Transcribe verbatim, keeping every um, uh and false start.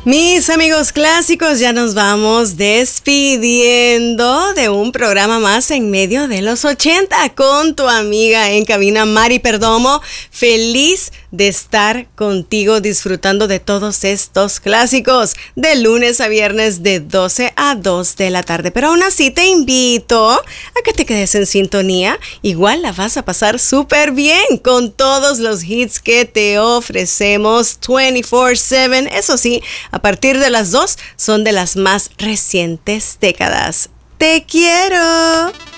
Mis amigos clásicos, ya nos vamos despidiendo de un programa más en medio de los ochenta con tu amiga en cabina Mari Perdomo. Feliz de estar contigo disfrutando de todos estos clásicos de lunes a viernes de doce a dos de la tarde. Pero aún así te invito a que te quedes en sintonía. Igual la vas a pasar súper bien con todos los hits que te ofrecemos veinticuatro siete. Eso sí, a partir de las dos son de las más recientes décadas. ¡Te quiero!